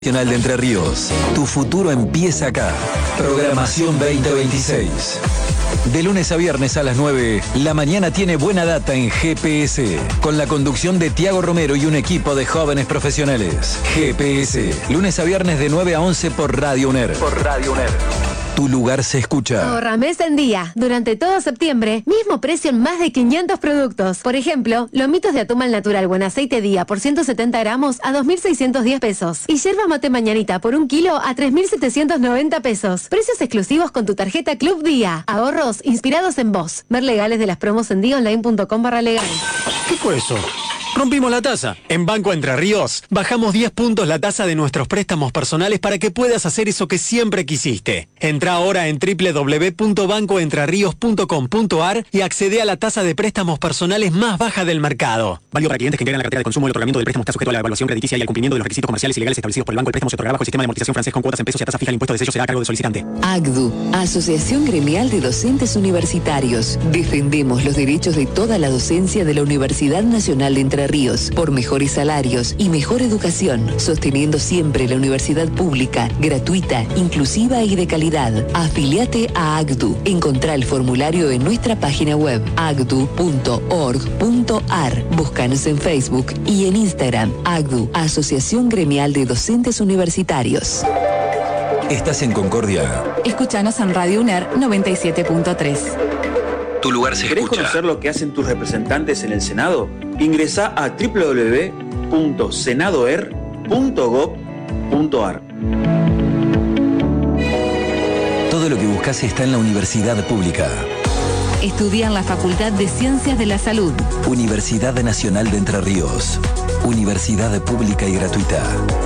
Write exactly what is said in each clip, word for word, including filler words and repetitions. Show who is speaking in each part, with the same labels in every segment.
Speaker 1: Nacional de Entre Ríos. Tu futuro empieza acá. Programación veinte veintiséis. De lunes a viernes a las nueve, la mañana tiene buena data en G P S, con la conducción de Tiago Romero y un equipo de jóvenes profesionales. G P S, lunes a viernes de nueve a once por Radio UNER. Por Radio UNER. Tu lugar se escucha.
Speaker 2: Ahorra mes en día. Durante todo septiembre, mismo precio en más de quinientos productos. Por ejemplo, lomitos de atún al natural buen aceite día por ciento setenta gramos a dos mil seiscientos diez pesos. Y yerba mate mañanita por un kilo a tres mil setecientos noventa pesos. Precios exclusivos con tu tarjeta Club Día. Ahorros inspirados en vos. Ver legales de las promos en día online punto com barra legal.
Speaker 3: ¿Qué fue eso? Rompimos la tasa. En Banco Entre Ríos bajamos diez puntos la tasa de nuestros préstamos personales para que puedas hacer eso que siempre quisiste. Entra ahora en doble u doble u doble u punto banco entre ríos punto com punto a r y accede a la tasa de préstamos personales más baja del mercado. Válido para clientes que integran la cartera de consumo. El otorgamiento del préstamo está sujeto a la evaluación crediticia y al cumplimiento de los requisitos comerciales y legales establecidos por el banco. El préstamo se otorgará bajo el sistema de amortización francés con cuotas en pesos y a tasa fija. El impuesto de sello será a cargo del solicitante.
Speaker 4: A C D U, Asociación Gremial de Docentes Universitarios. Defendemos los derechos de toda la docencia de la Universidad Nacional de Entre Ríos por mejores salarios y mejor educación, sosteniendo siempre la universidad pública, gratuita, inclusiva y de calidad. Afiliate a A C D U. Encontrá el formulario en nuestra página web a c d u punto org punto a r. Búscanos en Facebook y en Instagram. A C D U, Asociación Gremial de Docentes Universitarios.
Speaker 1: ¿Estás en Concordia?
Speaker 5: Escúchanos en Radio UNER noventa y siete punto tres.
Speaker 1: Tu lugar se
Speaker 6: ¿Querés
Speaker 1: escucha.
Speaker 6: conocer lo que hacen tus representantes en el Senado? Ingresá a doble u doble u doble u punto senadoer punto gob punto a r.
Speaker 1: Todo lo que buscas está en la universidad pública.
Speaker 5: Estudia en la Facultad de Ciencias de la Salud.
Speaker 1: Universidad Nacional de Entre Ríos. Universidad pública y gratuita.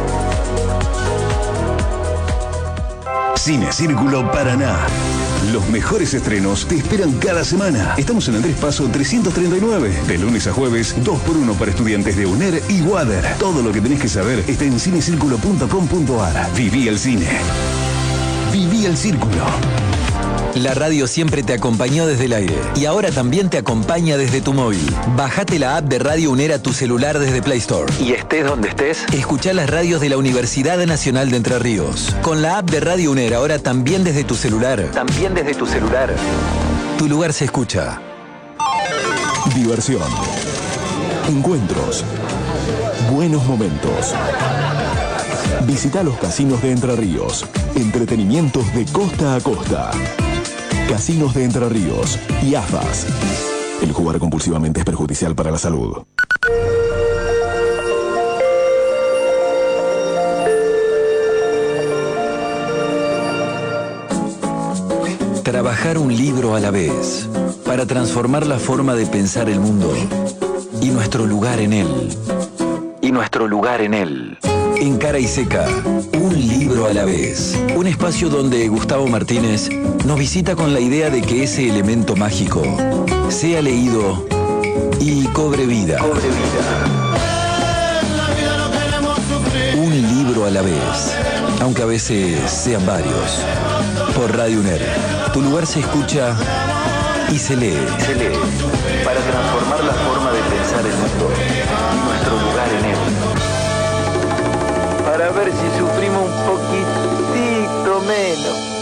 Speaker 7: Cine Círculo Paraná. Los mejores estrenos te esperan cada semana. Estamos en Andrés Paso trescientos treinta y nueve. De lunes a jueves, dos por uno para estudiantes de UNER y WADER. Todo lo que tenés que saber está en cinecírculo punto com punto a r. Viví el cine. Viví el círculo.
Speaker 1: La radio siempre te acompañó desde el aire y ahora también te acompaña desde tu móvil. Bájate la app de Radio UNER a tu celular desde Play Store. Y estés donde estés, escuchá las radios de la Universidad Nacional de Entre Ríos. Con la app de Radio UNER ahora también desde tu celular. También desde tu celular. Tu lugar se escucha.
Speaker 8: Diversión. Encuentros. Buenos momentos. Visita los casinos de Entre Ríos. Entretenimientos de costa a costa. Casinos de Entre Ríos y A F A S. El jugar compulsivamente es perjudicial para la salud.
Speaker 1: Trabajar un libro a la vez para transformar la forma de pensar el mundo y nuestro lugar en él. Y nuestro lugar en él. En Cara y Seca, un libro a la vez. Un espacio donde Gustavo Martínez nos visita con la idea de que ese elemento mágico sea leído y cobre vida. Cobre vida. Un libro a la vez, aunque a veces sean varios. Por Radio UNER, tu lugar se escucha y se lee. Se lee para transformar la forma de pensar el mundo y nuestro lugar en él. Para ver si sufrimos un poquitito menos.